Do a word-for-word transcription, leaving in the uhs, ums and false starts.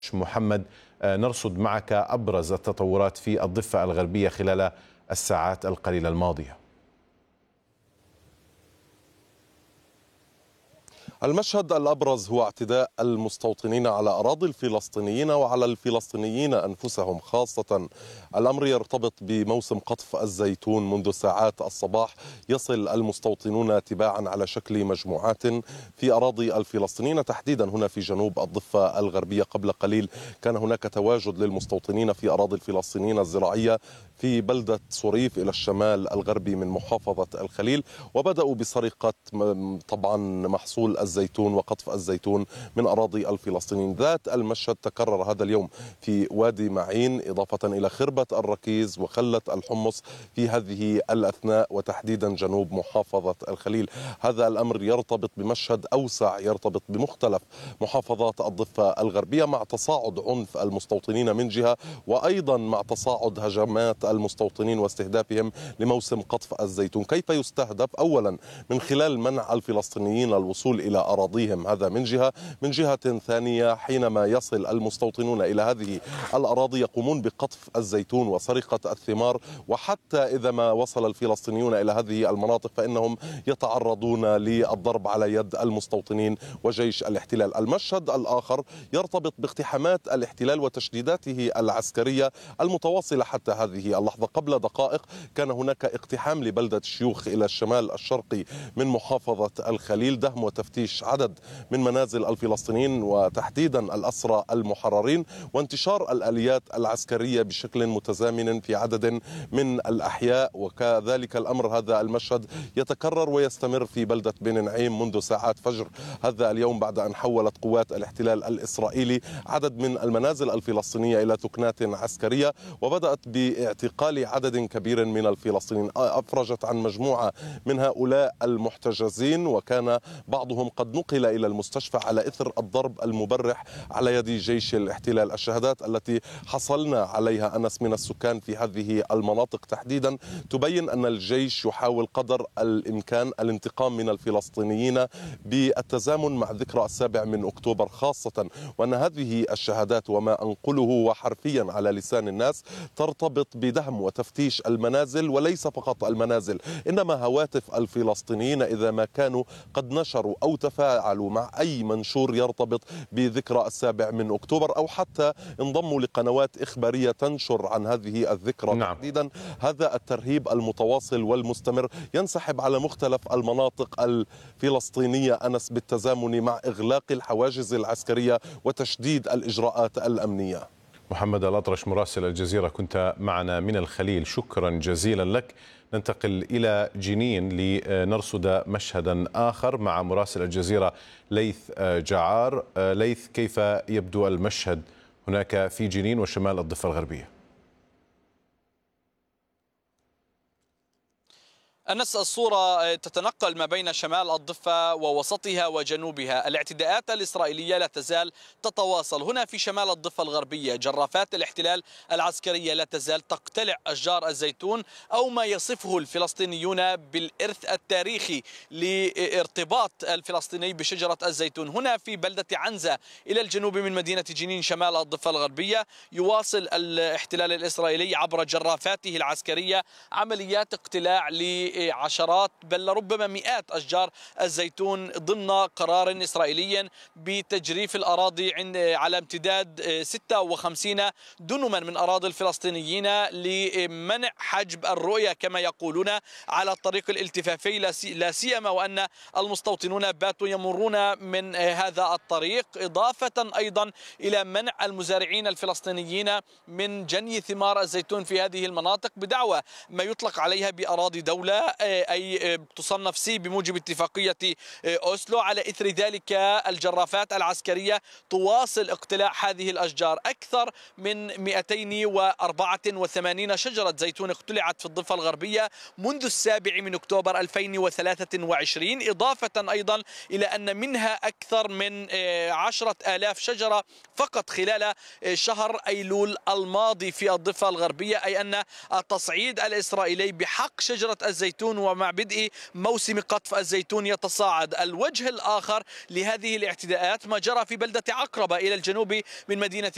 محمد، نرصد معك أبرز التطورات في الضفة الغربية خلال الساعات القليلة الماضية. المشهد الأبرز هو اعتداء المستوطنين على أراضي الفلسطينيين وعلى الفلسطينيين أنفسهم خاصة. الأمر يرتبط بموسم قطف الزيتون. منذ ساعات الصباح يصل المستوطنون تباعا على شكل مجموعات في أراضي الفلسطينيين، تحديدا هنا في جنوب الضفة الغربية. قبل قليل كان هناك تواجد للمستوطنين في أراضي الفلسطينيين الزراعية في بلدة صريف إلى الشمال الغربي من محافظة الخليل، وبدأوا بسرقة طبعا محصول الزيتون وقطف الزيتون من أراضي الفلسطينيين. ذات المشهد تكرر هذا اليوم في وادي معين، إضافة إلى خربة الركيز وخلة الحمص في هذه الأثناء، وتحديدا جنوب محافظة الخليل. هذا الأمر يرتبط بمشهد أوسع، يرتبط بمختلف محافظات الضفة الغربية، مع تصاعد عنف المستوطنين من جهة، وأيضا مع تصاعد هجمات المستوطنين واستهدافهم لموسم قطف الزيتون. كيف يستهدف؟ أولا من خلال منع الفلسطينيين الوصول إلى أراضيهم، هذا من جهة. من جهة ثانية حينما يصل المستوطنون إلى هذه الأراضي يقومون بقطف الزيتون وسرقة الثمار، وحتى إذا ما وصل الفلسطينيون إلى هذه المناطق فإنهم يتعرضون للضرب على يد المستوطنين وجيش الاحتلال. المشهد الآخر يرتبط باقتحامات الاحتلال وتشديداته العسكرية المتواصلة حتى هذه اللحظة. قبل دقائق كان هناك اقتحام لبلدة الشيوخ إلى الشمال الشرقي من محافظة الخليل، دهم وتفتيش عدد من منازل الفلسطينيين وتحديدا الأسرى المحررين، وانتشار الآليات العسكرية بشكل متزامن في عدد من الأحياء. وكذلك الأمر هذا المشهد يتكرر ويستمر في بلدة بن نعيم منذ ساعات فجر هذا اليوم، بعد أن حولت قوات الاحتلال الإسرائيلي عدد من المنازل الفلسطينية إلى ثكنات عسكرية، وبدأت باعتقال عدد كبير من الفلسطينيين. أفرجت عن مجموعة من هؤلاء المحتجزين، وكان بعضهم قد نقل إلى المستشفى على إثر الضرب المبرح على يد جيش الاحتلال. الشهادات التي حصلنا عليها أنس من السكان في هذه المناطق تحديدا تبين أن الجيش يحاول قدر الإمكان الانتقام من الفلسطينيين بالتزامن مع ذكرى السابع من أكتوبر خاصة، وأن هذه الشهادات وما أنقله وحرفيا على لسان الناس ترتبط بدهم وتفتيش المنازل، وليس فقط المنازل إنما هواتف الفلسطينيين إذا ما كانوا قد نشروا أو تفاعلوا مع أي منشور يرتبط بذكرى السابع من أكتوبر، أو حتى انضموا لقنوات إخبارية تنشر عن هذه الذكرى. نعم. تحديدا هذا الترهيب المتواصل والمستمر ينسحب على مختلف المناطق الفلسطينية أنس، بالتزامن مع إغلاق الحواجز العسكرية وتشديد الإجراءات الأمنية. محمد الأطرش مراسل الجزيرة كنت معنا من الخليل، شكرا جزيلا لك. ننتقل إلى جنين لنرصد مشهدا آخر مع مراسل الجزيرة ليث جعار. ليث، كيف يبدو المشهد هناك في جنين وشمال الضفة الغربية؟ أنس، الصورة تتنقل ما بين شمال الضفة ووسطها وجنوبها. الاعتداءات الإسرائيلية لا تزال تتواصل. هنا في شمال الضفة الغربية جرافات الاحتلال العسكرية لا تزال تقتلع أشجار الزيتون، أو ما يصفه الفلسطينيون بالإرث التاريخي لارتباط الفلسطيني بشجرة الزيتون. هنا في بلدة عنزة إلى الجنوب من مدينة جنين شمال الضفة الغربية يواصل الاحتلال الإسرائيلي عبر جرافاته العسكرية عمليات اقتلاع ل عشرات بل ربما مئات أشجار الزيتون ضمن قرار إسرائيلي بتجريف الأراضي على امتداد ستة وخمسين دنما من أراضي الفلسطينيين لمنع حجب الرؤية كما يقولون على الطريق الالتفافي، لا سيما وأن المستوطنون باتوا يمرون من هذا الطريق، إضافة أيضا إلى منع المزارعين الفلسطينيين من جني ثمار الزيتون في هذه المناطق بدعوى ما يطلق عليها بأراضي دولة، أي تصنف سي بموجب اتفاقية أوسلو. على إثر ذلك الجرافات العسكرية تواصل اقتلاع هذه الأشجار. أكثر من مئتين وأربعة وثمانين شجرة زيتون اقتلعت في الضفة الغربية منذ السابع من أكتوبر ألفين وثلاثة وعشرين، إضافة أيضا إلى أن منها أكثر من عشرة آلاف شجرة فقط خلال شهر أيلول الماضي في الضفة الغربية، أي أن التصعيد الإسرائيلي بحق شجرة الزيتون ومع بدء موسم قطف الزيتون يتصاعد. الوجه الآخر لهذه الاعتداءات ما جرى في بلدة عقربة إلى الجنوب من مدينة